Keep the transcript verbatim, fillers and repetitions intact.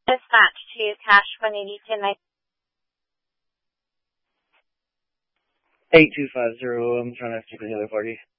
Dispatch to Cash one eighty ten nine. eight two five zero, I'm trying to stick with the other party.